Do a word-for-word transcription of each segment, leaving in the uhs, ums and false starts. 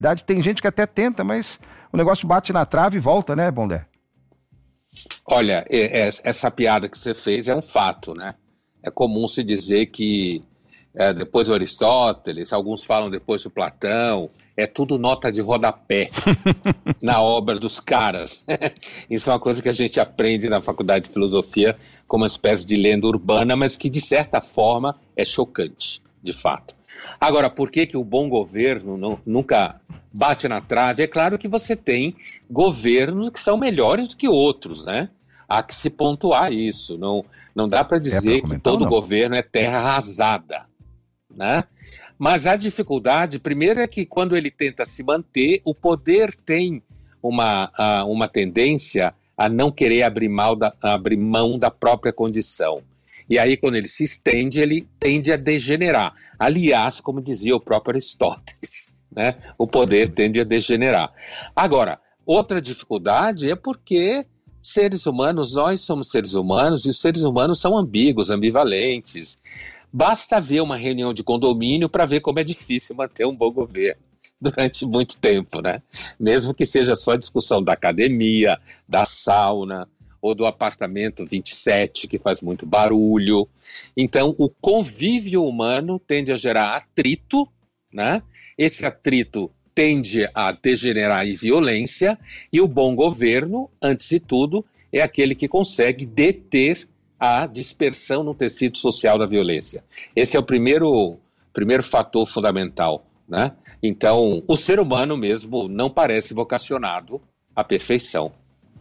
Tem gente que até tenta, mas o negócio bate na trave e volta, né, Bondé? Olha, essa piada que você fez é um fato, né? É comum se dizer que é, depois do Aristóteles, alguns falam depois do Platão, é tudo nota de rodapé na obra dos caras. Isso é uma coisa que a gente aprende na faculdade de filosofia como uma espécie de lenda urbana, mas que de certa forma é chocante, de fato. Agora, por que que o bom governo não, nunca bate na trave? É claro que você tem governos que são melhores do que outros, né? Há que se pontuar isso. Não, não dá para dizer é que todo governo é terra arrasada, né? Mas a dificuldade, primeiro, é que quando ele tenta se manter, o poder tem uma, uma tendência a não querer abrir mão, da, abrir mão da própria condição. E aí, quando ele se estende, ele tende a degenerar. Aliás, como dizia o próprio Aristóteles, né? O poder tende a degenerar. Agora, outra dificuldade é porque seres humanos, nós somos seres humanos, e os seres humanos são ambíguos, ambivalentes. Basta ver uma reunião de condomínio para ver como é difícil manter um bom governo durante muito tempo, né? Mesmo que seja só a discussão da academia, da sauna, ou do apartamento vinte e sete, que faz muito barulho. Então, o convívio humano tende a gerar atrito, né? Esse atrito tende a degenerar em violência, e o bom governo, antes de tudo, é aquele que consegue deter a dispersão no tecido social da violência. Esse é o primeiro, primeiro fator fundamental, né? Então, o ser humano mesmo não parece vocacionado à perfeição.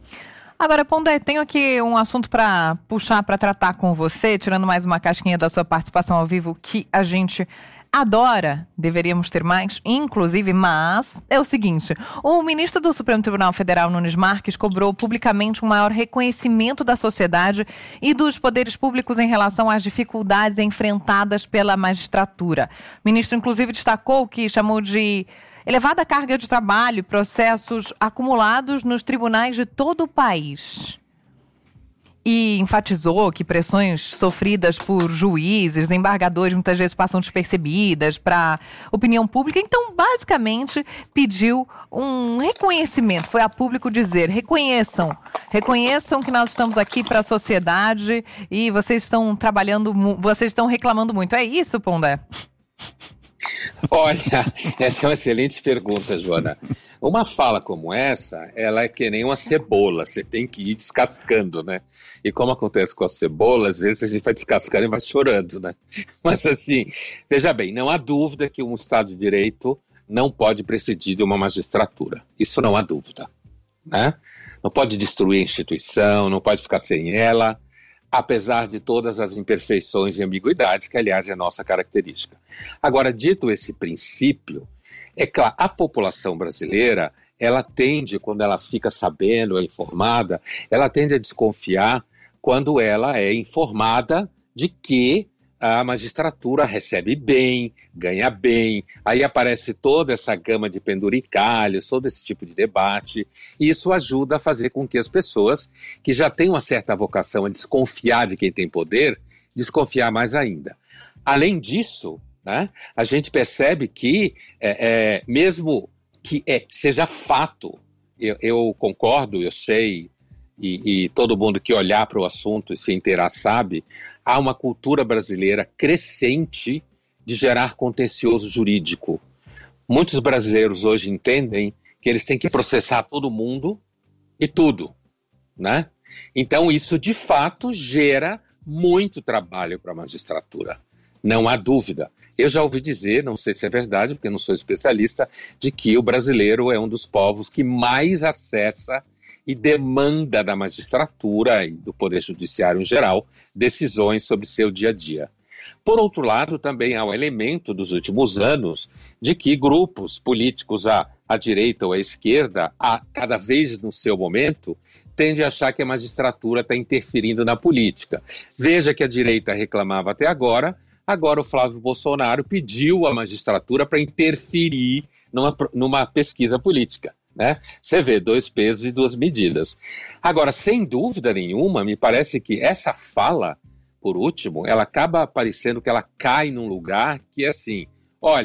Agora, Pondé, tenho aqui um assunto para puxar, para tratar com você, tirando mais uma casquinha da sua participação ao vivo, que a gente adora, deveríamos ter mais, inclusive, mas é o seguinte: o ministro do Supremo Tribunal Federal, Nunes Marques, cobrou publicamente um maior reconhecimento da sociedade e dos poderes públicos em relação às dificuldades enfrentadas pela magistratura. O ministro, inclusive, destacou que chamou de elevada carga de trabalho e processos acumulados nos tribunais de todo o país. E enfatizou que pressões sofridas por juízes, desembargadores, muitas vezes passam despercebidas para a opinião pública. Então, basicamente, pediu um reconhecimento. Foi a público dizer: reconheçam, reconheçam que nós estamos aqui para a sociedade e vocês estão trabalhando, vocês estão reclamando muito. É isso, Pondé? Olha, essa é uma excelente pergunta, Joana. Uma fala como essa, ela é que nem uma cebola, você tem que ir descascando, né? E como acontece com a cebola, às vezes a gente vai descascando e vai chorando, né? Mas assim, veja bem, não há dúvida que um Estado de Direito não pode prescindir de uma magistratura. Isso não há dúvida, né? Não pode destruir a instituição, não pode ficar sem ela, apesar de todas as imperfeições e ambiguidades, que, aliás, é a nossa característica. Agora, dito esse princípio, é claro, a população brasileira, ela tende, quando ela fica sabendo, é informada, ela tende a desconfiar quando ela é informada de que a magistratura recebe bem, ganha bem, aí aparece toda essa gama de penduricalhos, todo esse tipo de debate, e isso ajuda a fazer com que as pessoas que já têm uma certa vocação a desconfiar de quem tem poder, desconfiar mais ainda. Além disso, né, a gente percebe que, é, é, mesmo que é, seja fato, eu, eu concordo, eu sei, e, e todo mundo que olhar para o assunto e se inteirar sabe, há uma cultura brasileira crescente de gerar contencioso jurídico. Muitos brasileiros hoje entendem que eles têm que processar todo mundo e tudo, né? Então isso de fato gera muito trabalho para a magistratura, não há dúvida. Eu já ouvi dizer, não sei se é verdade, porque eu não sou especialista, de que o brasileiro é um dos povos que mais acessa e demanda da magistratura e do Poder Judiciário em geral decisões sobre seu dia a dia. Por outro lado, também há o elemento dos últimos anos de que grupos políticos à, à direita ou à esquerda, a, cada vez no seu momento, tendem a achar que a magistratura está interferindo na política. Veja que a direita reclamava até agora, agora o Flávio Bolsonaro pediu à magistratura para interferir numa, numa pesquisa política. Né? Você vê, dois pesos e duas medidas. Agora, sem dúvida nenhuma, me parece que essa fala, por último, ela acaba parecendo que ela cai num lugar que é assim, olha,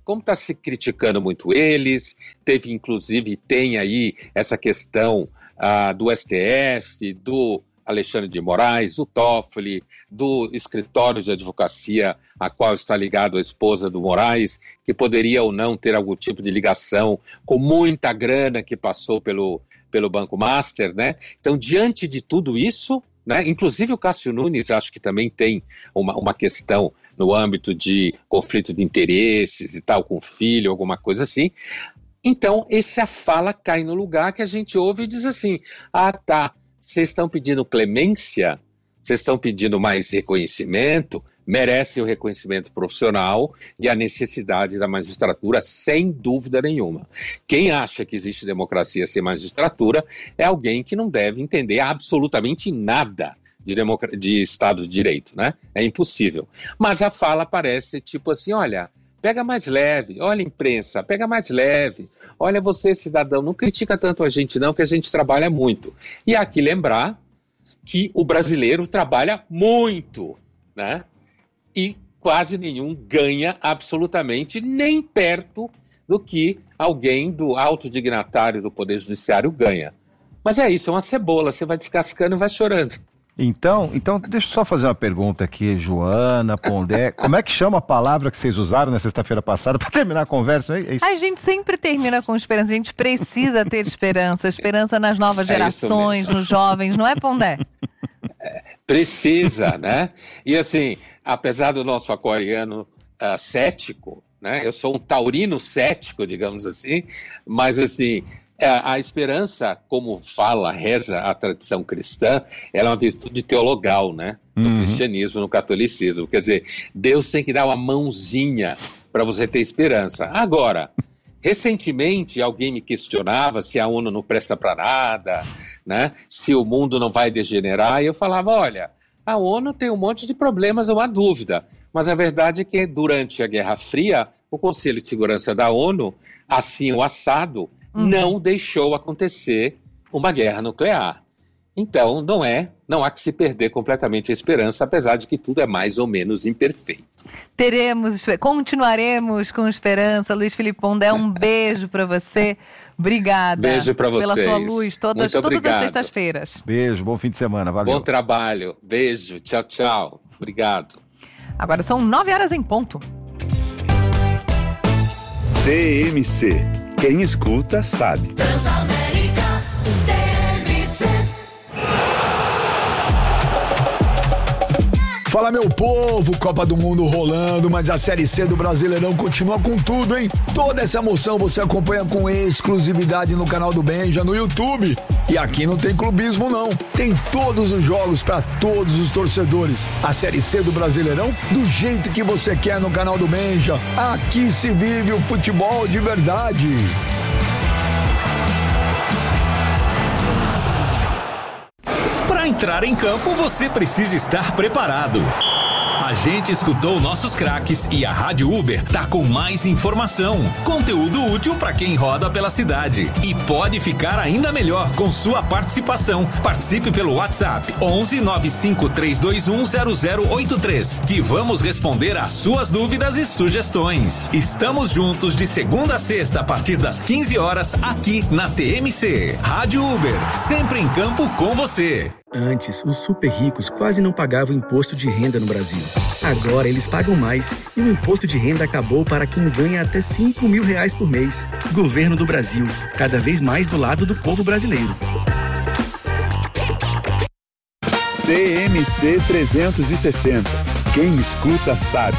como está se criticando muito eles, teve inclusive, tem aí essa questão ah, do S T F, do Alexandre de Moraes, do Toffoli, do escritório de advocacia a qual está ligado a esposa do Moraes, que poderia ou não ter algum tipo de ligação com muita grana que passou pelo, pelo Banco Master, né? Então, diante de tudo isso, né, inclusive o Cássio Nunes, acho que também tem uma, uma questão no âmbito de conflito de interesses e tal, com filho, alguma coisa assim. Então, essa fala cai no lugar que a gente ouve e diz assim, ah, tá, vocês estão pedindo clemência, vocês estão pedindo mais reconhecimento, merece o reconhecimento profissional e a necessidade da magistratura, sem dúvida nenhuma. Quem acha que existe democracia sem magistratura é alguém que não deve entender absolutamente nada de, democr- de Estado de Direito, né? É impossível. Mas a fala parece tipo assim, olha, pega mais leve, olha imprensa, pega mais leve, olha você cidadão, não critica tanto a gente não, que a gente trabalha muito. E aqui lembrar que o brasileiro trabalha muito, né? E quase nenhum ganha absolutamente nem perto do que alguém do alto dignatário do Poder Judiciário ganha. Mas é isso, é uma cebola, você vai descascando e vai chorando. Então, então, deixa eu só fazer uma pergunta aqui, Joana, Pondé. Como é que chama a palavra que vocês usaram na sexta-feira passada para terminar a conversa? É isso? A gente sempre termina com esperança, a gente precisa ter esperança, esperança nas novas gerações, é nos jovens, não é, Pondé? É, precisa, né? E assim, apesar do nosso aquariano uh, cético, né? Eu sou um taurino cético, digamos assim, mas assim, a, a esperança, como fala, reza a tradição cristã, ela é uma virtude teologal, né? No uhum. cristianismo, no catolicismo. Quer dizer, Deus tem que dar uma mãozinha para você ter esperança. Agora, recentemente, alguém me questionava se a ONU não presta para nada, né? Se o mundo não vai degenerar, e eu falava, olha, a ONU tem um monte de problemas, não há dúvida, mas a verdade é que durante a Guerra Fria, o Conselho de Segurança da ONU, assim o assado, uhum. não deixou acontecer uma guerra nuclear. Então, não é, não há que se perder completamente a esperança, apesar de que tudo é mais ou menos imperfeito. Teremos, continuaremos com esperança. Luiz Felipe Pondé, um beijo para você. Obrigada. Beijo para vocês. Pela sua luz, todas, todas as sextas-feiras. Beijo, bom fim de semana, valeu. Bom trabalho, beijo, tchau, tchau. Obrigado. Agora são nove horas em ponto. T M C, quem escuta sabe. Transamérica, T M C. Fala, meu povo, Copa do Mundo rolando, mas a Série C do Brasileirão continua com tudo, hein? Toda essa emoção você acompanha com exclusividade no canal do Benja no YouTube. E aqui não tem clubismo não, tem todos os jogos para todos os torcedores. A Série C do Brasileirão do jeito que você quer no canal do Benja. Aqui se vive o futebol de verdade. Para entrar em campo, você precisa estar preparado. A gente escutou nossos craques e a Rádio Uber tá com mais informação, conteúdo útil para quem roda pela cidade. E pode ficar ainda melhor com sua participação. Participe pelo WhatsApp onze nove cinco três dois um zero zero oito três, que vamos responder às suas dúvidas e sugestões. Estamos juntos de segunda a sexta a partir das quinze horas aqui na T M C. Rádio Uber, sempre em campo com você. Antes, os super ricos quase não pagavam imposto de renda no Brasil. Agora eles pagam mais e o imposto de renda acabou para quem ganha até cinco mil reais por mês. Governo do Brasil, cada vez mais do lado do povo brasileiro. T M C trezentos e sessenta. Quem escuta sabe.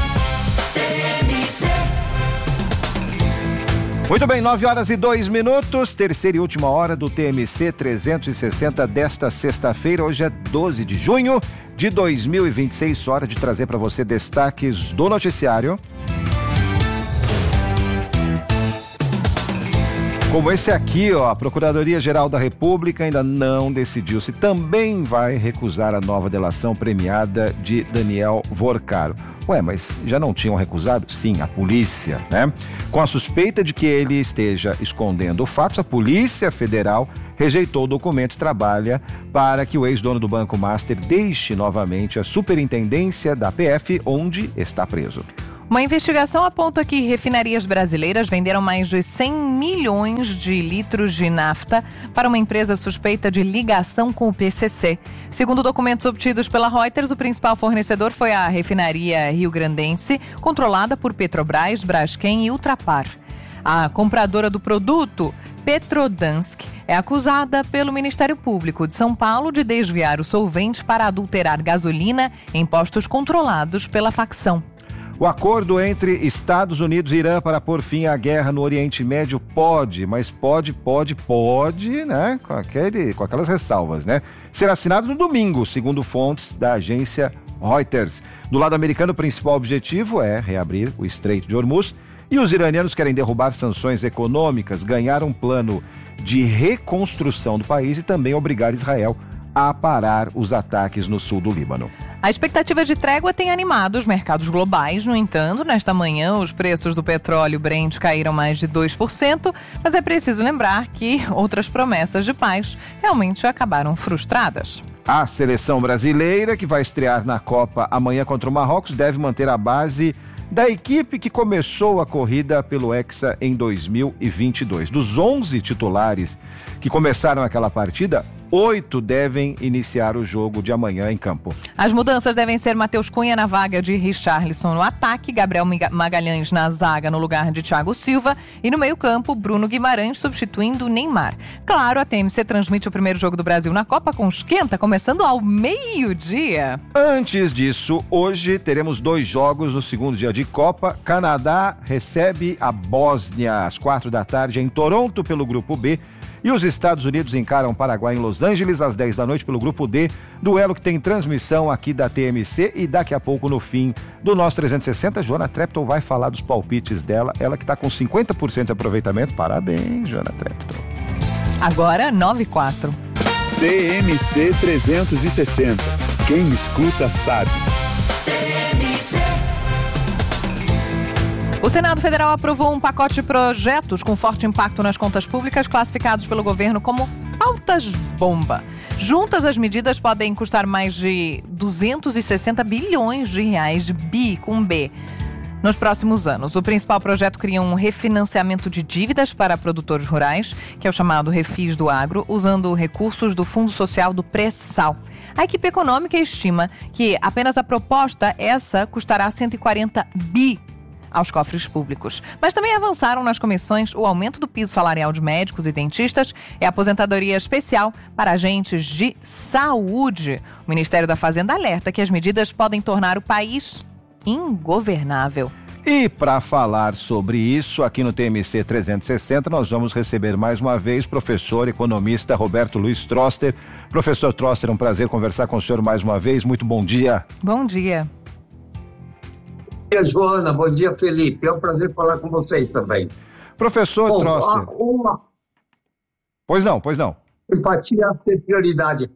Muito bem, nove horas e dois minutos, terceira e última hora do T M C trezentos e sessenta desta sexta-feira. Hoje é doze de junho de dois mil e vinte e seis, hora de trazer para você destaques do noticiário. Como esse aqui, ó, a Procuradoria-Geral da República ainda não decidiu se também vai recusar a nova delação premiada de Daniel Vorcaro. Ué, mas já não tinham recusado? Sim, a polícia, né? Com a suspeita de que ele esteja escondendo fatos, a Polícia Federal rejeitou o documento e trabalha para que o ex-dono do Banco Master deixe novamente a superintendência da P F, onde está preso. Uma investigação aponta que refinarias brasileiras venderam mais de cem milhões de litros de nafta para uma empresa suspeita de ligação com o P C C. Segundo documentos obtidos pela Reuters, o principal fornecedor foi a refinaria rio-grandense, controlada por Petrobras, Braskem e Ultrapar. A compradora do produto, Petrodansk, é acusada pelo Ministério Público de São Paulo de desviar o solvente para adulterar gasolina em postos controlados pela facção. O acordo entre Estados Unidos e Irã para pôr fim à guerra no Oriente Médio pode, mas pode, pode, pode, né? Com, aquele, com aquelas ressalvas, né? Ser assinado no domingo, segundo fontes da agência Reuters. Do lado americano, o principal objetivo é reabrir o Estreito de Hormuz e os iranianos querem derrubar sanções econômicas, ganhar um plano de reconstrução do país e também obrigar Israel a parar os ataques no sul do Líbano. A expectativa de trégua tem animado os mercados globais. No entanto, nesta manhã, os preços do petróleo Brent caíram mais de dois por cento, mas é preciso lembrar que outras promessas de paz realmente acabaram frustradas. A seleção brasileira, que vai estrear na Copa amanhã contra o Marrocos, deve manter a base da equipe que começou a corrida pelo Hexa em dois mil e vinte e dois. Dos onze titulares que começaram aquela partida, oito devem iniciar o jogo de amanhã em campo. As mudanças devem ser Matheus Cunha na vaga de Richarlison no ataque, Gabriel Magalhães na zaga no lugar de Thiago Silva e no meio-campo, Bruno Guimarães substituindo o Neymar. Claro, a T M C transmite o primeiro jogo do Brasil na Copa com esquenta, começando ao meio-dia. Antes disso, hoje teremos dois jogos no segundo dia de Copa. Canadá recebe a Bósnia às quatro da tarde em Toronto pelo Grupo B. E os Estados Unidos encaram o Paraguai em Los Angeles às dez da noite pelo Grupo D, duelo que tem transmissão aqui da T M C e daqui a pouco no fim do nosso trezentos e sessenta, Joana Trepton vai falar dos palpites dela, ela que está com cinquenta por cento de aproveitamento. Parabéns, Joana Trepton. Agora, nove e quatro. T M C trezentos e sessenta. Quem escuta sabe. O Senado Federal aprovou um pacote de projetos com forte impacto nas contas públicas, classificados pelo governo como pautas-bomba. Juntas, as medidas podem custar mais de duzentos e sessenta bilhões de reais, de bi com B, nos próximos anos. O principal projeto cria um refinanciamento de dívidas para produtores rurais, que é o chamado Refis do Agro, usando recursos do Fundo Social do Pré-Sal. A equipe econômica estima que apenas a proposta essa custará cento e quarenta bi aos cofres públicos. Mas também avançaram nas comissões o aumento do piso salarial de médicos e dentistas e a aposentadoria especial para agentes de saúde. O Ministério da Fazenda alerta que as medidas podem tornar o país ingovernável. E para falar sobre isso, aqui no T M C trezentos e sessenta, nós vamos receber mais uma vez o professor economista Roberto Luiz Troster. Professor Troster, é um prazer conversar com o senhor mais uma vez. Muito bom dia. Bom dia. Bom dia, Joana. Bom dia, Felipe. É um prazer falar com vocês também. Professor Bom, Troster. Uma... Pois não, pois não. Empatia tem prioridade.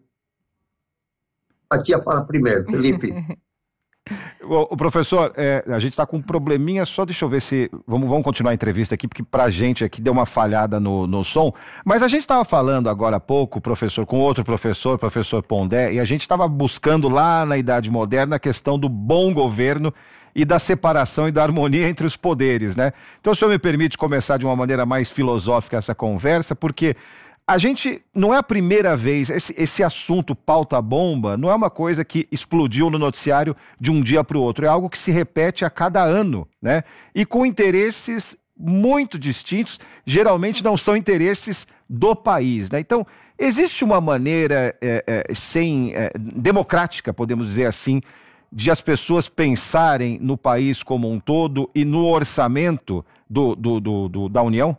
Empatia fala primeiro, Felipe. O, o professor, é, a gente está com um probleminha, só deixa eu ver se... Vamos, vamos continuar a entrevista aqui, porque pra gente aqui deu uma falhada no, no som. Mas a gente estava falando agora há pouco, professor, com outro professor, professor Pondé, e a gente estava buscando lá na Idade Moderna a questão do bom governo e da separação e da harmonia entre os poderes, né? Então, o senhor me permite começar de uma maneira mais filosófica essa conversa, porque a gente, não é a primeira vez, esse, esse assunto pauta-bomba não é uma coisa que explodiu no noticiário de um dia para o outro, é algo que se repete a cada ano, né? E com interesses muito distintos, geralmente não são interesses do país, né? Então, existe uma maneira é, é, sem, é, democrática, podemos dizer assim, de as pessoas pensarem no país como um todo e no orçamento do, do, do, do, da União?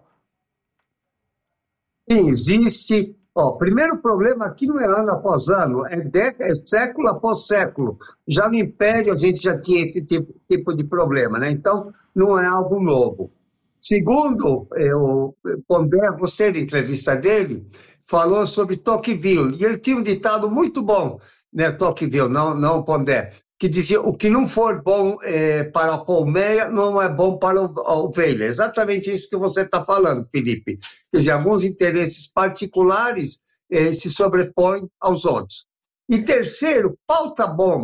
Sim, existe. O primeiro problema aqui não é ano após ano, é, de, é século após século. Já no Império a gente já tinha esse tipo, tipo de problema, né? Então não é algo novo. Segundo, o Pondé, você, na entrevista dele, falou sobre Tocqueville, e ele tinha um ditado muito bom, né, Tocqueville, não, não Pondé, que dizia, o que não for bom é, para a colmeia, não é bom para a ovelha. Exatamente isso que você está falando, Felipe. Quer dizer, alguns interesses particulares eh, se sobrepõem aos outros. E terceiro, pauta-bomba.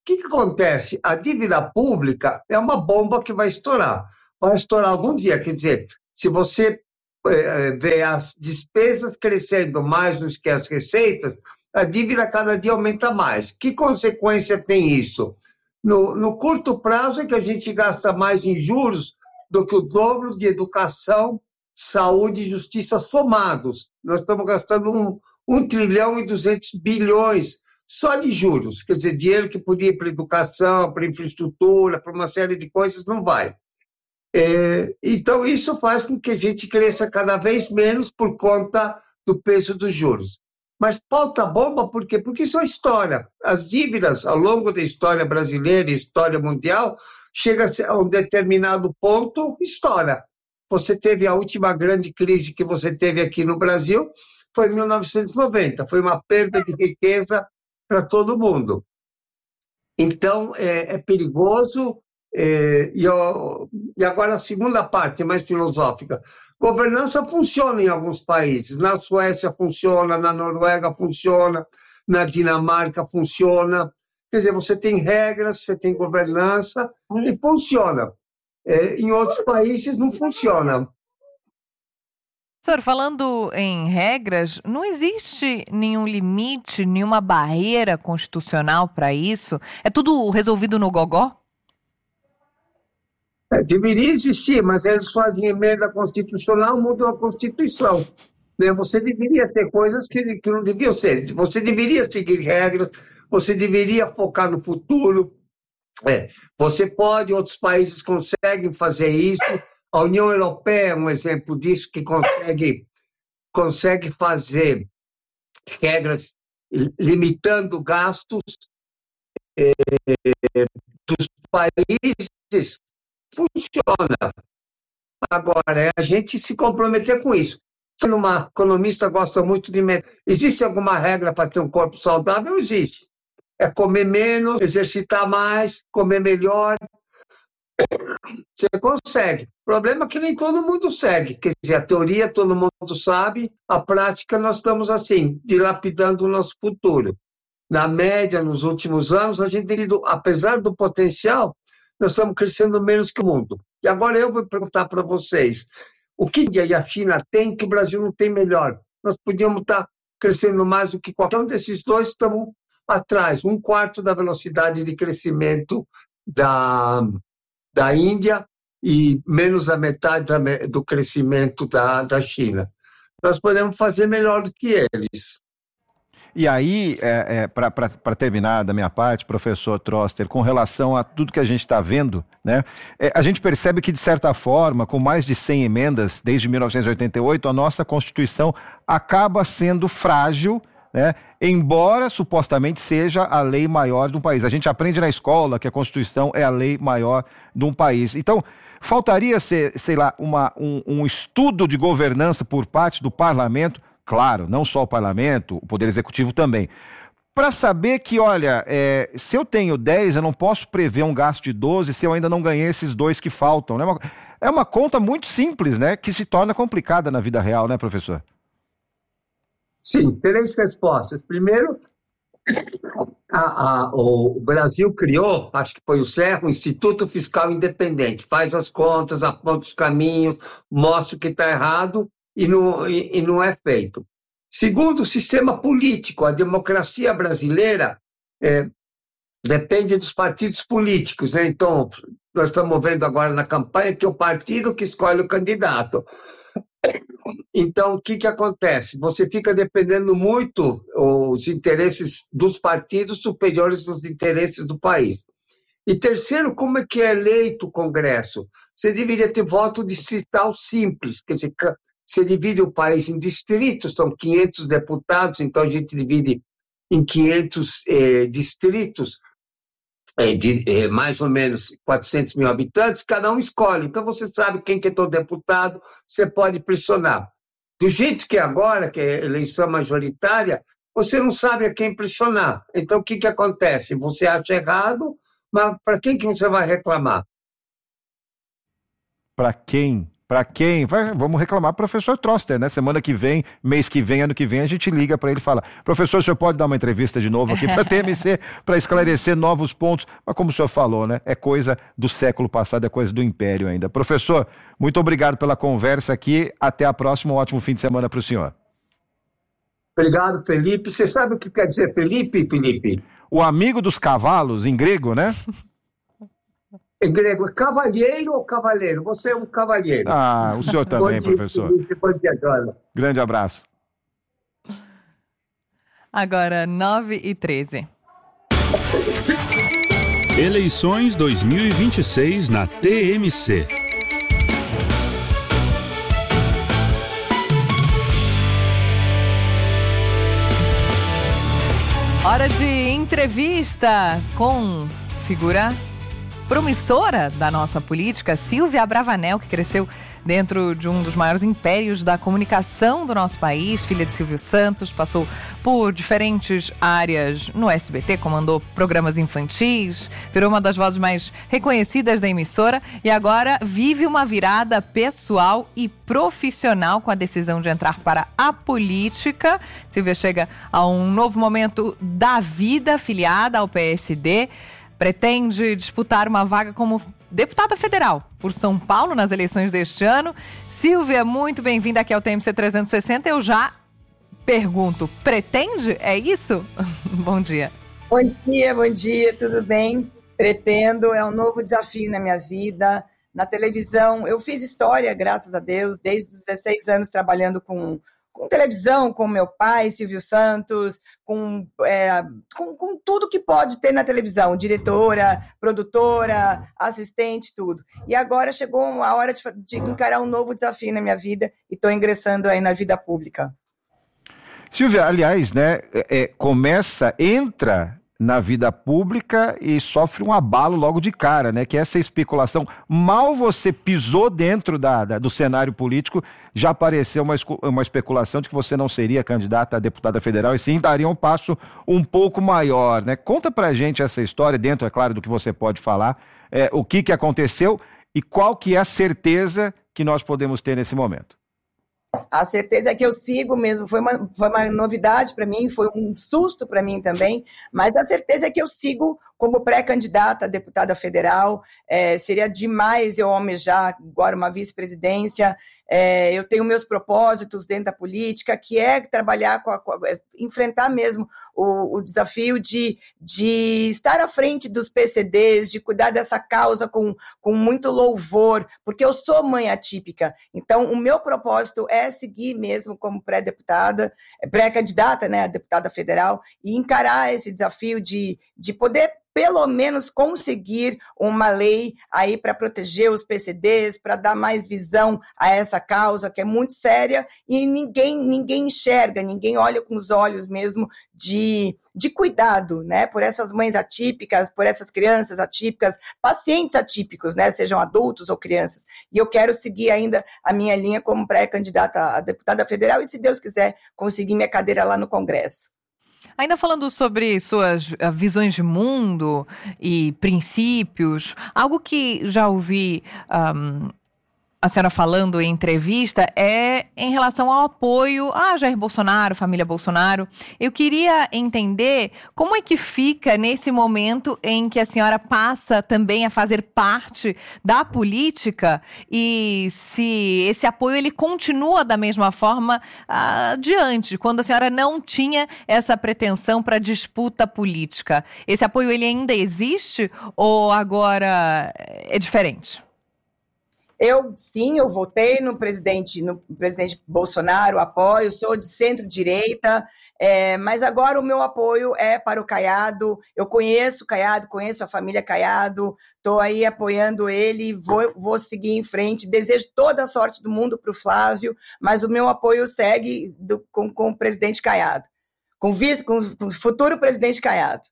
que, que acontece? A dívida pública é uma bomba que vai estourar. Vai estourar algum dia. Quer dizer, se você é, vê as despesas crescendo mais do que as receitas, a dívida cada dia aumenta mais. Que consequência tem isso? No, no curto prazo é que a gente gasta mais em juros do que o dobro de educação, saúde e justiça somados. Nós estamos gastando um, um trilhão e duzentos bilhões só de juros. Quer dizer, dinheiro que podia ir para educação, para infraestrutura, para uma série de coisas, não vai. É, então, isso faz com que a gente cresça cada vez menos por conta do peso dos juros. Mas pauta bomba por quê? Porque isso é história. As dívidas, ao longo da história brasileira e história mundial, chega a um determinado ponto, estoura. Você teve a última grande crise que você teve aqui no Brasil, foi em mil novecentos e noventa, foi uma perda de riqueza para todo mundo. Então, é, é perigoso. É, e, eu, e agora a segunda parte, mais filosófica. Governança funciona em alguns países. Na Suécia funciona, na Noruega funciona, na Dinamarca funciona. Quer dizer, você tem regras, você tem governança e funciona. É, em outros países não funciona. Senhor, falando em regras, não existe nenhum limite, nenhuma barreira constitucional para isso? É tudo resolvido no gogó? É, deveria existir, mas eles fazem emenda constitucional, mudam a Constituição. Né? Você deveria ter coisas que, que não deviam ser. Você deveria seguir regras, você deveria focar no futuro. É, você pode, outros países conseguem fazer isso. A União Europeia é um exemplo disso, que consegue, consegue fazer regras limitando gastos é, dos países. Funciona. Agora, é a gente se comprometer com isso. Se uma economista gosta muito de... Existe alguma regra para ter um corpo saudável? Existe. É comer menos, exercitar mais, comer melhor. Você consegue. O problema é que nem todo mundo segue. Quer dizer, a teoria todo mundo sabe, a prática nós estamos assim, dilapidando o nosso futuro. Na média, nos últimos anos, a gente, apesar do potencial, nós estamos crescendo menos que o mundo. E agora eu vou perguntar para vocês, o que a Índia e a China têm que o Brasil não tem melhor? Nós podíamos estar crescendo mais do que qualquer um desses dois, estamos atrás, um quarto da velocidade de crescimento da, da Índia e menos da metade da, do crescimento da, da China. Nós podemos fazer melhor do que eles. E aí, é, é, para terminar da minha parte, professor Troster, com relação a tudo que a gente está vendo, né, é, a gente percebe que, de certa forma, com mais de cem emendas desde mil novecentos e oitenta e oito, a nossa Constituição acaba sendo frágil, né, embora supostamente seja a lei maior de um país. A gente aprende na escola que a Constituição é a lei maior de um país. Então, faltaria ser, sei lá, uma, um, um estudo de governança por parte do parlamento. Claro, não só o parlamento, o poder executivo também. Para saber que, olha, é, se eu tenho dez, eu não posso prever um gasto de doze se eu ainda não ganhei esses dois que faltam. Né? É uma conta muito simples, né? Que se torna complicada na vida real, né, professor? Sim, três respostas. Primeiro, a, a, o Brasil criou, acho que foi o Serra, o Instituto Fiscal Independente. Faz as contas, aponta os caminhos, mostra o que está errado. E não, e, e não é feito. Segundo, o sistema político. A democracia brasileira é, depende dos partidos políticos, né? Então, nós estamos vendo agora na campanha que é o partido que escolhe o candidato. Então, o que, que acontece? Você fica dependendo muito os interesses dos partidos superiores dos interesses do país. E terceiro, como é que é eleito o Congresso? Você deveria ter voto distrital simples, quer dizer, você divide o país em distritos, são quinhentos deputados, então a gente divide em quinhentos eh, distritos, eh, de eh, mais ou menos quatrocentos mil habitantes, cada um escolhe. Então você sabe quem que é teu deputado, você pode pressionar. Do jeito que é agora, que é eleição majoritária, você não sabe a quem pressionar. Então o que, que acontece? Você acha errado, mas para quem que você vai reclamar? Para quem para quem... Vai, vamos reclamar pro professor Troster, né? Semana que vem, mês que vem, ano que vem, a gente liga para ele e fala: professor, o senhor pode dar uma entrevista de novo aqui para T M C, para esclarecer novos pontos? Mas como o senhor falou, né? É coisa do século passado, é coisa do Império ainda. Professor, muito obrigado pela conversa aqui. Até a próxima. Um ótimo fim de semana para o senhor. Obrigado, Felipe. Você sabe o que quer dizer Felipe, Felipe? O amigo dos cavalos, em grego, né? Em grego, cavalheiro ou cavaleiro? Você é um cavalheiro. Ah, o senhor também, Bom dia, professor. Felipe. Bom dia, Joana. Grande abraço. Agora, nove e treze. Eleições dois mil e vinte e seis na T M C. Hora de entrevista com figura promissora da nossa política, Silvia Abravanel, que cresceu dentro de um dos maiores impérios da comunicação do nosso país, filha de Silvio Santos, passou por diferentes áreas no S B T, comandou programas infantis, virou uma das vozes mais reconhecidas da emissora e agora vive uma virada pessoal e profissional com a decisão de entrar para a política. Silvia chega a um novo momento da vida, filiada ao P S D, pretende disputar uma vaga como deputada federal por São Paulo nas eleições deste ano. Silvia, muito bem-vinda aqui ao T M C trezentos e sessenta. Eu já pergunto, pretende? É isso? Bom dia. Bom dia, bom dia, tudo bem? Pretendo, é um novo desafio na minha vida. Na televisão, eu fiz história, graças a Deus, desde os dezesseis anos trabalhando com... com televisão, com meu pai, Silvio Santos, com, é, com, com tudo que pode ter na televisão, diretora, produtora, assistente, tudo. E agora chegou a hora de, de encarar um novo desafio na minha vida e estou ingressando aí na vida pública. Silvia, aliás, né, é, começa, entra na vida pública e sofre um abalo logo de cara, né? Que essa especulação, mal você pisou dentro da, da, do cenário político, já apareceu uma, uma especulação de que você não seria candidata a deputada federal e sim daria um passo um pouco maior, né? Conta pra gente essa história, dentro, é claro, do que você pode falar, é, o que, que aconteceu e qual que é a certeza que nós podemos ter nesse momento. A certeza é que eu sigo mesmo, foi uma, foi uma novidade para mim, foi um susto para mim também, mas a certeza é que eu sigo como pré-candidata a deputada federal. É, seria demais eu almejar agora uma vice-presidência. É, eu tenho meus propósitos dentro da política, que é trabalhar, com a, com a, enfrentar mesmo o, o desafio de, de estar à frente dos P C Ds, de cuidar dessa causa com, com muito louvor, porque eu sou mãe atípica. Então, o meu propósito é seguir mesmo como pré-deputada, pré-candidata, né, a deputada federal, e encarar esse desafio de, de poder pelo menos conseguir uma lei aí para proteger os P C Ds, para dar mais visão a essa causa que é muito séria e ninguém, ninguém enxerga, ninguém olha com os olhos mesmo de, de cuidado, né, por essas mães atípicas, por essas crianças atípicas, pacientes atípicos, né, sejam adultos ou crianças. E eu quero seguir ainda a minha linha como pré-candidata a deputada federal e, se Deus quiser, conseguir minha cadeira lá no Congresso. Ainda falando sobre suas uh, visões de mundo e princípios, algo que já ouvi um, a senhora falando em entrevista é em relação ao apoio a Jair Bolsonaro, família Bolsonaro. Eu queria entender como é que fica nesse momento em que a senhora passa também a fazer parte da política e se esse apoio ele continua da mesma forma adiante, quando a senhora não tinha essa pretensão para disputa política. Esse apoio ele ainda existe ou agora é diferente? Eu, sim, eu votei no presidente, no presidente Bolsonaro, apoio, sou de centro-direita, é, mas agora o meu apoio é para o Caiado. Eu conheço o Caiado, conheço a família Caiado, estou aí apoiando ele, vou, vou seguir em frente. Desejo toda a sorte do mundo para o Flávio, mas o meu apoio segue do, com, com o presidente Caiado, com, vice, com, com o futuro presidente Caiado.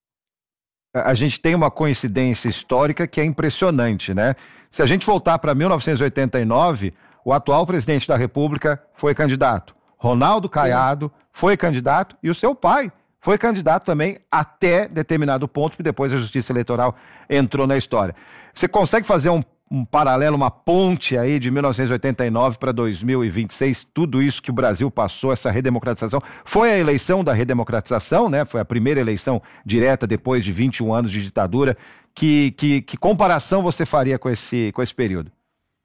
A gente tem uma coincidência histórica que é impressionante, né? Se a gente voltar para mil novecentos e oitenta e nove, o atual presidente da República foi candidato. Ronaldo Caiado Sim. foi candidato e o seu pai foi candidato também até determinado ponto, que depois a Justiça Eleitoral entrou na história. Você consegue fazer um, um paralelo, uma ponte aí de mil novecentos e oitenta e nove para dois mil e vinte e seis, tudo isso que o Brasil passou, essa redemocratização. Foi a eleição da redemocratização, né? Foi a primeira eleição direta depois de vinte e um anos de ditadura. Que, que, que comparação você faria com esse, com esse período?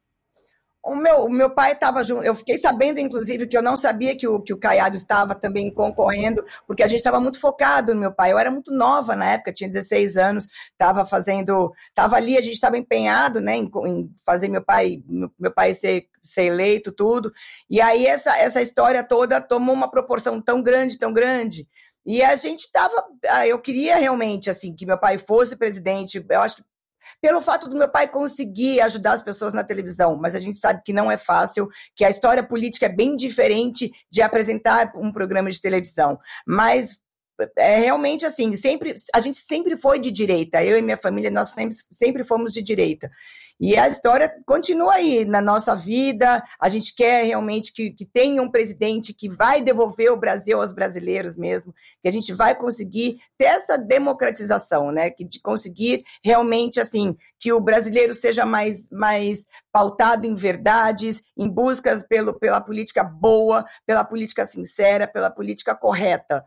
O meu, o meu pai estava junto, eu fiquei sabendo, inclusive, que eu não sabia que o, que o Caiado estava também concorrendo, porque a gente estava muito focado no meu pai. Eu era muito nova na época, tinha dezesseis anos, estava fazendo, estava ali, a gente estava empenhado, né, em, em fazer meu pai, meu, meu pai ser, ser eleito, tudo. E aí essa, essa história toda tomou uma proporção tão grande, tão grande. E a gente estava, eu queria realmente, assim, que meu pai fosse presidente. Eu acho que pelo fato do meu pai conseguir ajudar as pessoas na televisão, mas a gente sabe que não é fácil, que a história política é bem diferente de apresentar um programa de televisão. Mas é realmente assim, sempre, a gente sempre foi de direita, eu e minha família, nós sempre, sempre fomos de direita. E a história continua aí na nossa vida, a gente quer realmente que, que tenha um presidente que vai devolver o Brasil aos brasileiros mesmo, que a gente vai conseguir ter essa democratização, né, que de conseguir realmente, assim, que o brasileiro seja mais, mais pautado em verdades, em buscas pelo, pela política boa, pela política sincera, pela política correta.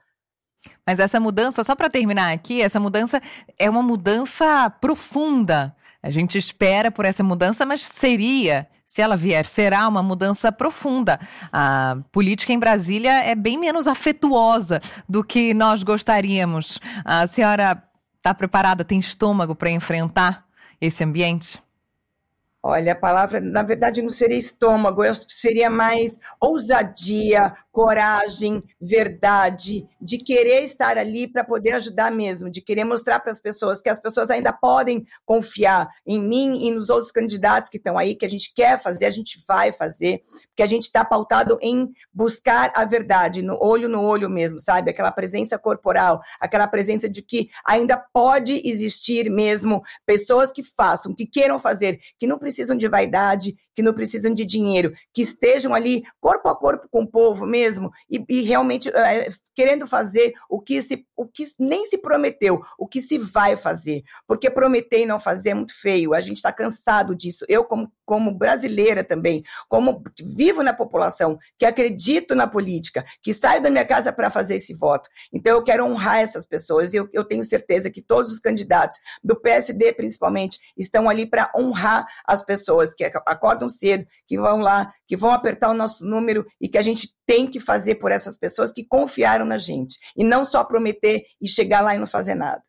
Mas essa mudança, só para terminar aqui, essa mudança é uma mudança profunda. A gente espera por essa mudança, mas seria, se ela vier, será uma mudança profunda. A política em Brasília é bem menos afetuosa do que nós gostaríamos. A senhora está preparada, tem estômago para enfrentar esse ambiente? Olha, a palavra, na verdade, não seria estômago, eu acho que seria mais ousadia, coragem, verdade, de querer estar ali para poder ajudar mesmo, de querer mostrar para as pessoas que as pessoas ainda podem confiar em mim e nos outros candidatos que estão aí, que a gente quer fazer, a gente vai fazer, porque a gente está pautado em buscar a verdade, no olho no olho mesmo, sabe? Aquela presença corporal, aquela presença de que ainda pode existir mesmo pessoas que façam, que queiram fazer, que não precisam de vaidade, que não precisam de dinheiro, que estejam ali corpo a corpo com o povo mesmo e, e realmente é, querendo fazer o que, se, o que nem se prometeu, o que se vai fazer, porque prometer e não fazer é muito feio, a gente está cansado disso. Eu, como, como brasileira também, como vivo na população, que acredito na política, que saio da minha casa para fazer esse voto, então eu quero honrar essas pessoas e eu, eu tenho certeza que todos os candidatos, do P S D principalmente, estão ali para honrar as pessoas que acordam cedo, que vão lá, que vão apertar o nosso número e que a gente tem que fazer por essas pessoas que confiaram na gente. E não só prometer e chegar lá e não fazer nada.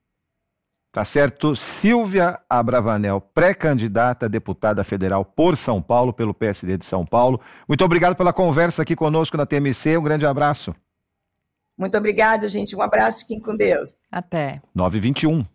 Tá certo. Silvia Abravanel, pré-candidata a deputada federal por São Paulo, pelo P S D de São Paulo. Muito obrigado pela conversa aqui conosco na T M C. Um grande abraço. Muito obrigada, gente. Um abraço. Fiquem com Deus. Até. nove e vinte e um.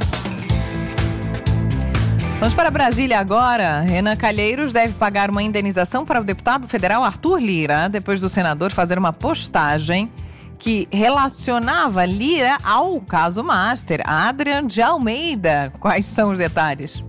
Vamos para Brasília agora. Renan Calheiros deve pagar uma indenização para o deputado federal Arthur Lira, depois do senador fazer uma postagem que relacionava Lira ao caso Master. Adrian de Almeida, quais são os detalhes?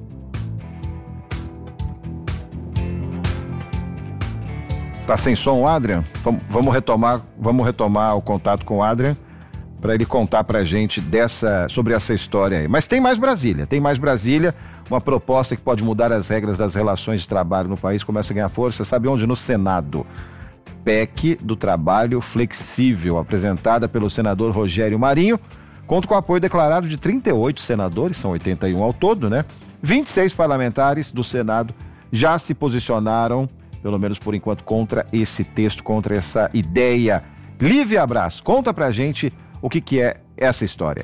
Tá sem som, Adrian? Vamos retomar, vamos retomar o contato com o Adrian para ele contar pra gente dessa, sobre essa história aí. Mas tem mais Brasília, tem mais Brasília. Uma proposta que pode mudar as regras das relações de trabalho no país começa a ganhar força, sabe onde? No Senado. P E C do Trabalho Flexível, apresentada pelo senador Rogério Marinho, conta com o apoio declarado de trinta e oito senadores, são oitenta e um ao todo, né? vinte e seis parlamentares do Senado já se posicionaram, pelo menos por enquanto, contra esse texto, contra essa ideia. Lívia Abraz, conta pra gente o que, que é essa história.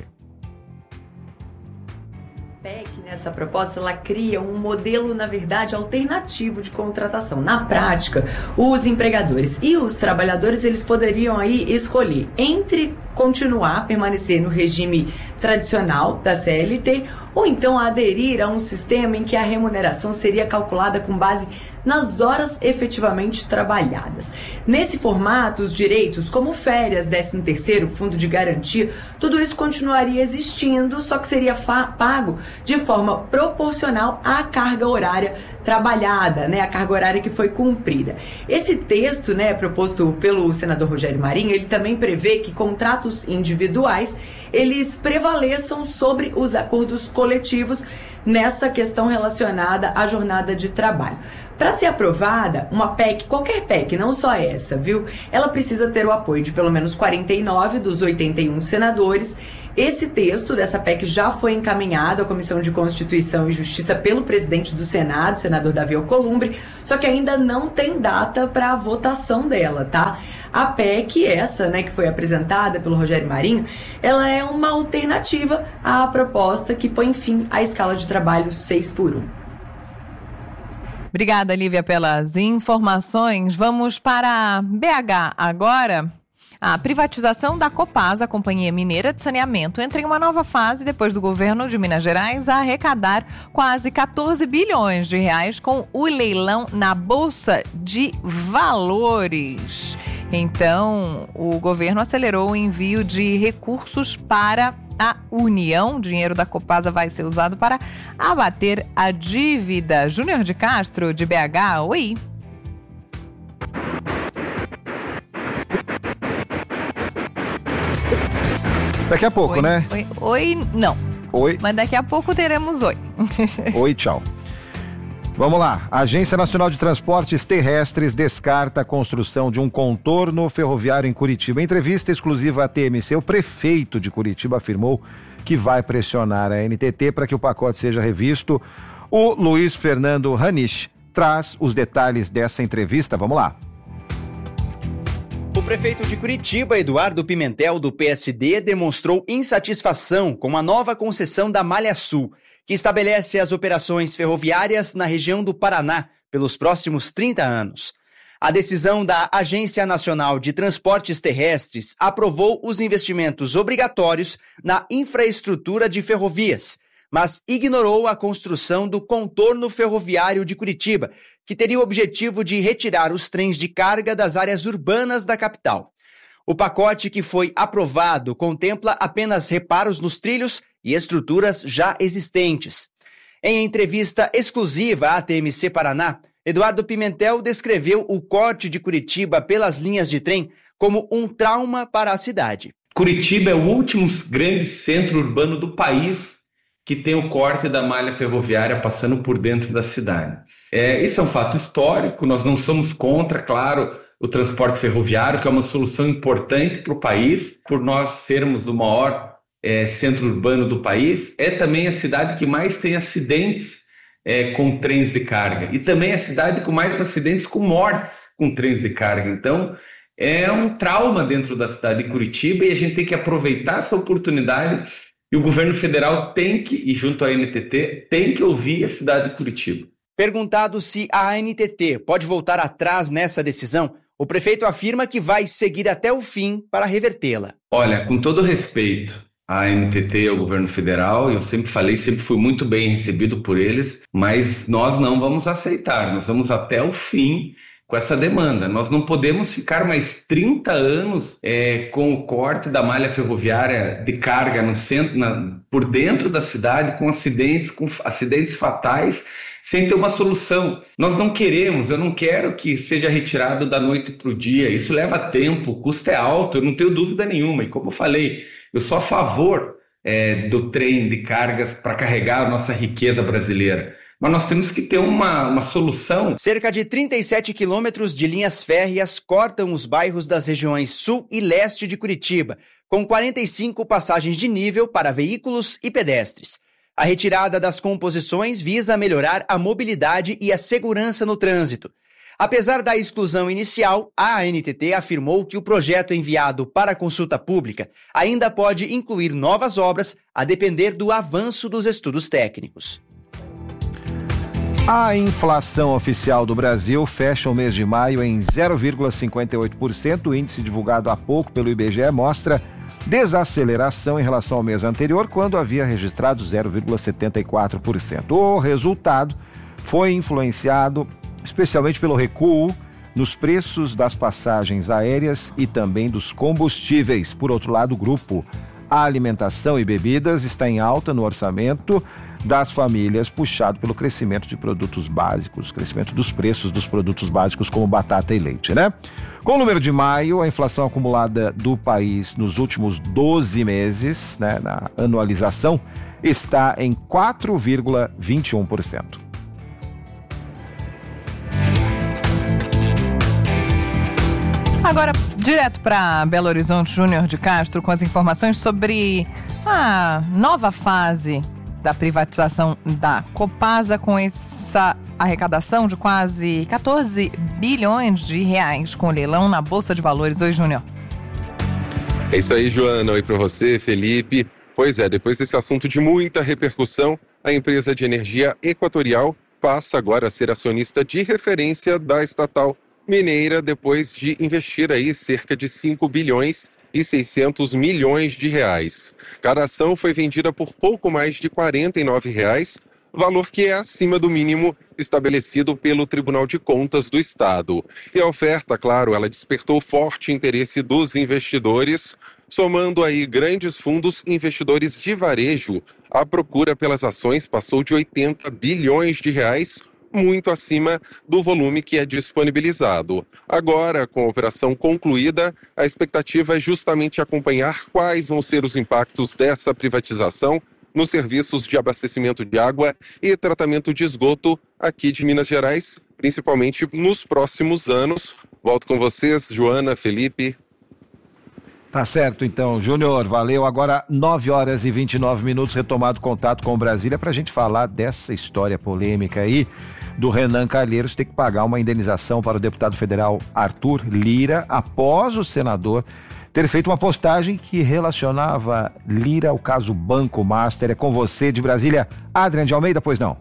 Essa proposta, ela cria um modelo, na verdade, alternativo de contratação. Na prática, os empregadores e os trabalhadores, eles poderiam aí escolher entre continuar, permanecer no regime tradicional da C L T ou então aderir a um sistema em que a remuneração seria calculada com base nas horas efetivamente trabalhadas. Nesse formato, os direitos como férias, décimo terceiro, fundo de garantia, tudo isso continuaria existindo, só que seria pago de forma proporcional à carga horária trabalhada, né, a carga horária que foi cumprida. Esse texto, né, proposto pelo senador Rogério Marinho, ele também prevê que contratos individuais, eles prevaleçam sobre os acordos coletivos, nessa questão relacionada à jornada de trabalho. Para ser aprovada, uma P E C, qualquer P E C, não só essa, viu? Ela precisa ter o apoio de pelo menos quarenta e nove dos oitenta e um senadores. Esse texto dessa P E C já foi encaminhado à Comissão de Constituição e Justiça pelo presidente do Senado, senador Davi Alcolumbre, só que ainda não tem data para a votação dela, tá? A P E C, essa, né, que foi apresentada pelo Rogério Marinho, ela é uma alternativa à proposta que põe fim à escala de trabalho seis por um. Obrigada, Lívia, pelas informações. Vamos para B H agora. A privatização da Copasa, a Companhia Mineira de Saneamento, entra em uma nova fase depois do governo de Minas Gerais arrecadar quase quatorze bilhões de reais com o leilão na Bolsa de Valores. Então, o governo acelerou o envio de recursos para a União. O dinheiro da Copasa vai ser usado para abater a dívida. Júnior de Castro, de B H, oi. Daqui a pouco, oi, né? Oi, oi, não. Oi. Mas daqui a pouco teremos oi. Oi, tchau. Vamos lá. A Agência Nacional de Transportes Terrestres descarta a construção de um contorno ferroviário em Curitiba. Em entrevista exclusiva à T M C, o prefeito de Curitiba afirmou que vai pressionar a N T T para que o pacote seja revisto. O Luiz Fernando Ranisch traz os detalhes dessa entrevista. Vamos lá. O prefeito de Curitiba, Eduardo Pimentel, do P S D, demonstrou insatisfação com a nova concessão da Malha Sul, que estabelece as operações ferroviárias na região do Paraná pelos próximos trinta anos. A decisão da Agência Nacional de Transportes Terrestres aprovou os investimentos obrigatórios na infraestrutura de ferrovias, mas ignorou a construção do contorno ferroviário de Curitiba, que teria o objetivo de retirar os trens de carga das áreas urbanas da capital. O pacote que foi aprovado contempla apenas reparos nos trilhos e estruturas já existentes. Em entrevista exclusiva à T M C Paraná, Eduardo Pimentel descreveu o corte de Curitiba pelas linhas de trem como um trauma para a cidade. Curitiba é o último grande centro urbano do país que tem o corte da malha ferroviária passando por dentro da cidade. É, isso é um fato histórico, nós não somos contra, claro, o transporte ferroviário, que é uma solução importante para o país, por nós sermos o maior é, centro urbano do país, é também a cidade que mais tem acidentes é, com trens de carga, e também a cidade com mais acidentes com mortes com trens de carga. Então, é um trauma dentro da cidade de Curitiba e a gente tem que aproveitar essa oportunidade, e o governo federal tem que, e junto à N T T, tem que ouvir a cidade de Curitiba. Perguntado se a N T T pode voltar atrás nessa decisão, o prefeito afirma que vai seguir até o fim para revertê-la. Olha, com todo respeito à N T T e ao governo federal, eu sempre falei, sempre fui muito bem recebido por eles, mas nós não vamos aceitar, nós vamos até o fim com essa demanda. Nós não podemos ficar mais trinta anos é, com o corte da malha ferroviária de carga no centro, na, por dentro da cidade, com acidentes, com acidentes fatais, sem ter uma solução. Nós não queremos, eu não quero que seja retirado da noite para o dia. Isso leva tempo, o custo é alto, eu não tenho dúvida nenhuma. E como eu falei, eu sou a favor é, do trem de cargas para carregar a nossa riqueza brasileira. Mas nós temos que ter uma, uma solução. Cerca de trinta e sete quilômetros de linhas férreas cortam os bairros das regiões sul e leste de Curitiba, com quarenta e cinco passagens de nível para veículos e pedestres. A retirada das composições visa melhorar a mobilidade e a segurança no trânsito. Apesar da exclusão inicial, a N T T afirmou que o projeto enviado para consulta pública ainda pode incluir novas obras, a depender do avanço dos estudos técnicos. A inflação oficial do Brasil fecha o mês de maio em zero vírgula cinquenta e oito por cento. O índice divulgado há pouco pelo I B G E mostra desaceleração em relação ao mês anterior, quando havia registrado zero vírgula setenta e quatro por cento. O resultado foi influenciado especialmente pelo recuo nos preços das passagens aéreas e também dos combustíveis. Por outro lado, o grupo Alimentação e Bebidas está em alta no orçamento das famílias, puxado pelo crescimento de produtos básicos, crescimento dos preços dos produtos básicos como batata e leite, né? Com o número de maio, a inflação acumulada do país nos últimos doze meses, né, na anualização, está em quatro vírgula vinte e um por cento. Agora, direto para Belo Horizonte, Júnior de Castro, com as informações sobre a nova fase da privatização da Copasa, com essa arrecadação de quase quatorze bilhões de reais com leilão na Bolsa de Valores. Oi, Júnior. É isso aí, Joana. Oi para você, Felipe. Pois é, depois desse assunto de muita repercussão, a empresa de energia Equatorial passa agora a ser acionista de referência da estatal mineira, depois de investir aí cerca de cinco bilhões e seiscentos milhões de reais. Cada ação foi vendida por pouco mais de quarenta e nove reais, valor que é acima do mínimo estabelecido pelo Tribunal de Contas do Estado. E a oferta, claro, ela despertou forte interesse dos investidores, somando aí grandes fundos investidores de varejo. A procura pelas ações passou de oitenta bilhões de reais, muito acima do volume que é disponibilizado. Agora, com a operação concluída, a expectativa é justamente acompanhar quais vão ser os impactos dessa privatização nos serviços de abastecimento de água e tratamento de esgoto aqui de Minas Gerais, principalmente nos próximos anos. Volto com vocês, Joana, Felipe. Tá certo, então, Júnior, valeu. Agora, nove horas e vinte e nove minutos, retomado contato com Brasília para a gente falar dessa história polêmica aí do Renan Calheiros ter que pagar uma indenização para o deputado federal Arthur Lira após o senador ter feito uma postagem que relacionava Lira ao caso Banco Master. É com você de Brasília, Adrian de Almeida, pois não?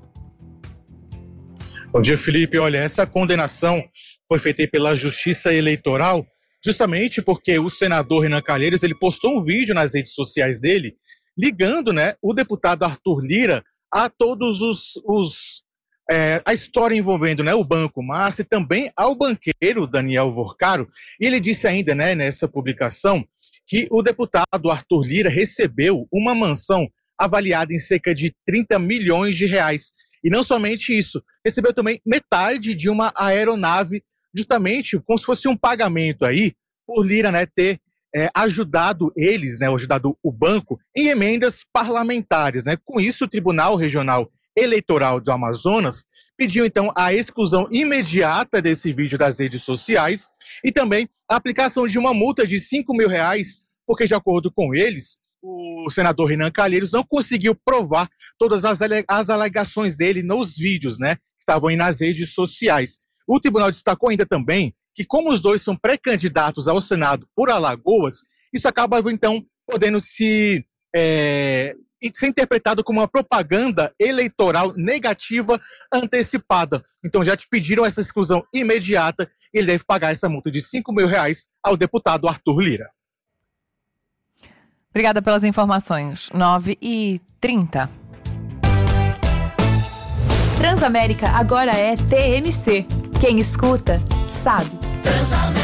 Bom dia, Felipe. Olha, essa condenação foi feita pela Justiça Eleitoral justamente porque o senador Renan Calheiros ele postou um vídeo nas redes sociais dele ligando, né, o deputado Arthur Lira a todos os... os É, a história envolvendo, né, o Banco Master e também ao banqueiro Daniel Vorcaro. E ele disse ainda, né, nessa publicação que o deputado Arthur Lira recebeu uma mansão avaliada em cerca de trinta milhões de reais. E não somente isso, recebeu também metade de uma aeronave, justamente como se fosse um pagamento aí por Lira, né, ter é, ajudado eles, né, ajudado o banco em emendas parlamentares, né. Com isso, o Tribunal Regional Eleitoral do Amazonas pediu então a exclusão imediata desse vídeo das redes sociais e também a aplicação de uma multa de cinco mil reais, porque de acordo com eles, o senador Renan Calheiros não conseguiu provar todas as, as alegações dele nos vídeos, né, que estavam aí nas redes sociais. O tribunal destacou ainda também que como os dois são pré-candidatos ao Senado por Alagoas, isso acaba então podendo se... É, e ser interpretado como uma propaganda eleitoral negativa antecipada. Então já te pediram essa exclusão imediata e ele deve pagar essa multa de cinco mil reais ao deputado Arthur Lira. Obrigada pelas informações. nove e trinta. Transamérica agora é T M C. Quem escuta, sabe.